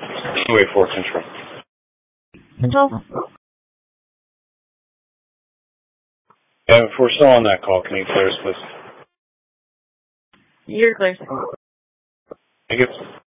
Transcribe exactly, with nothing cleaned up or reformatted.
Anyway, for control. Control. Yeah, if we're still on that call, can you clear us, please? You're clear. I guess.